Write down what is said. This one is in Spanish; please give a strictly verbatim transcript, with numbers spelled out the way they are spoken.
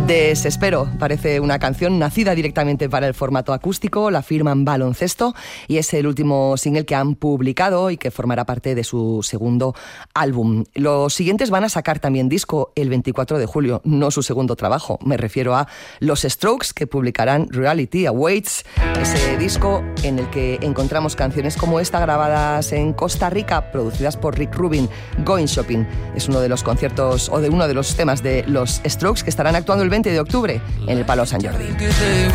Desespero parece una canción nacida directamente para el formato acústico, la firman Baloncesto y es el último single que han publicado y que formará parte de su segundo álbum. Los siguientes van a sacar también disco el veinticuatro de julio, no su segundo trabajo, me refiero a Los Strokes, que publicarán Reality Awaits, ese disco en el que encontramos canciones como esta grabadas en Costa Rica, producidas por Rick Rubin. Going Shopping es uno de los conciertos o de uno de los temas de Los Strokes que estarán actuando el veinte de octubre en el Palau Sant Jordi.